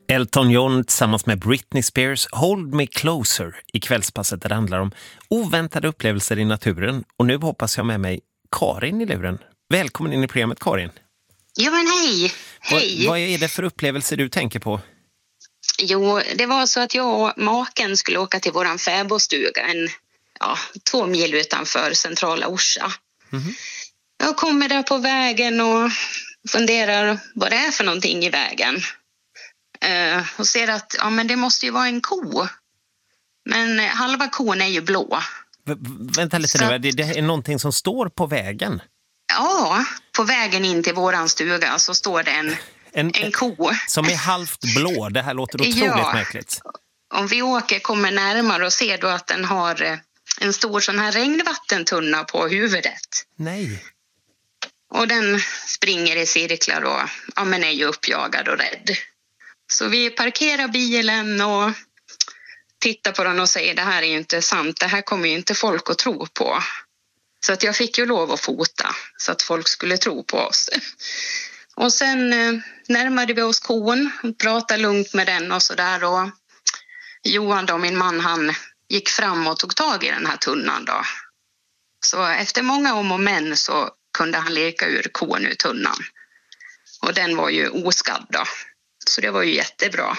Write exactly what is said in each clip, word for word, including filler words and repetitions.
Elton John tillsammans med Britney Spears, Hold Me Closer i kvällspasset där det handlar om oväntade upplevelser i naturen. Och nu hoppas jag med mig Karin i luren. Välkommen in i programmet, Karin. Ja men hej, hej. Vad, vad är det för upplevelser du tänker på? Jo, det var så att jag och maken skulle åka till våran fäbodstuga en, ja, två mil utanför centrala Orsa. Mm-hmm. Jag kommer där på vägen och funderar vad det är för någonting i vägen. Uh, och ser att ja, men det måste ju vara en ko. Men uh, halva kon är ju blå. V- vänta lite så... nu, det, det är någonting som står på vägen? Ja, på vägen in till våran stuga så står det en, en, en ko. Som är halvt blå, det här låter otroligt ja, märkligt. Om vi åker, kommer närmare och ser då att den har uh, en stor sån här regnvattentunna på huvudet. Nej. Och den springer i cirklar och ja, men är ju uppjagad och rädd. Så vi parkerar bilen och tittar på den och säger det här är ju inte sant, det här kommer ju inte folk att tro på. Så att jag fick ju lov att fota så att folk skulle tro på oss. Och sen eh, närmade vi oss kon, pratade lugnt med den och sådär. Och Johan då, min man, han gick fram och tog tag i den här tunnan då. Så efter många om och men så kunde han leka ur kon ur tunnan. Och den var ju oskadd då. Så det var ju jättebra.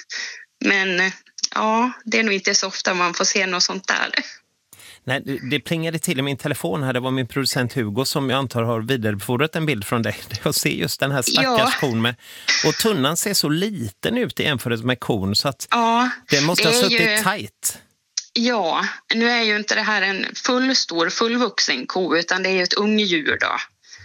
Men ja, det är nog inte så ofta man får se något sånt där. Nej, det plingade till i min telefon här. Det var min producent Hugo som jag antar har vidarebefordrat en bild från dig. Jag ser just den här stackars ja. kon med. Och tunnan ser så liten ut i jämförelse med kon så att ja, det måste det ha suttit ju... tajt. Ja, nu är ju inte det här en fullstor, fullvuxen ko utan det är ju ett ungdjur då.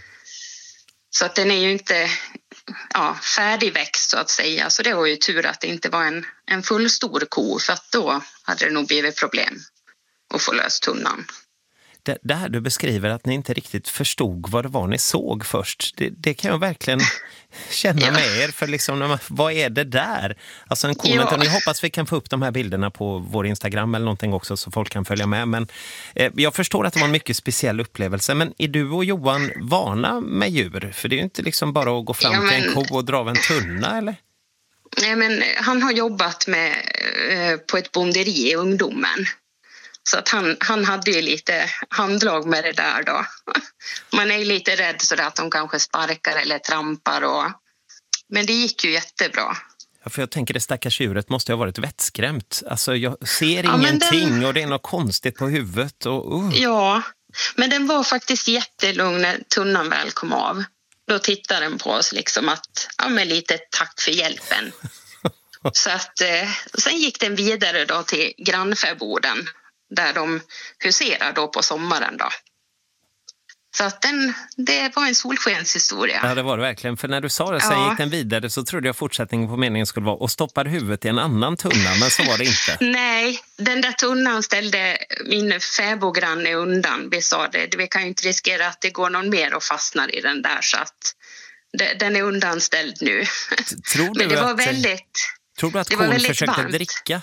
Så att den är ju inte ja, färdigväxt så att säga. Så det var ju tur att det inte var en, en fullstor ko för att då hade det nog blivit problem att få löst tunnan. Det, det här du beskriver att ni inte riktigt förstod vad det var ni såg först. Det, det kan jag verkligen känna ja. med er. För liksom, när man, vad är det där? Alltså en ko. Ja. Jag hoppas vi kan få upp de här bilderna på vår Instagram eller någonting också så folk kan följa med. Men eh, jag förstår att det var en mycket speciell upplevelse. Men är du och Johan vana med djur? För det är ju inte liksom bara att gå fram ja, men... till en ko och dra av en tunna, eller? Nej, men han har jobbat med, eh, på ett bonderi i ungdomen. Så att han, han hade ju lite handlag med det där då. Man är ju lite rädd så att de kanske sparkar eller trampar. Och... Men det gick ju jättebra. Ja, för jag tänker det stackars djuret måste ha varit vettskrämt. Alltså jag ser ja, ingenting den... och det är något konstigt på huvudet. Och, uh. Ja, men den var faktiskt jättelugn när tunnan väl kom av. Då tittade den på oss liksom att, ja men lite tack för hjälpen. Så att, eh, sen gick den vidare då till grannfäboden. Där de huserar då på sommaren då. Så att den, det var en solskenshistoria. Ja, det var det verkligen. För när du sa det, sen ja. gick den vidare så trodde jag fortsättningen på meningen skulle vara och stoppade huvudet i en annan tunna, men så var det inte. Nej, den där tunnan ställde min fäbogranne undan. Vi sa det, vi kan ju inte riskera att det går någon mer och fastnar i den där så att det, den är undanställd nu. Tror du men det var att, väldigt... Tror du att kon försökte varmt. dricka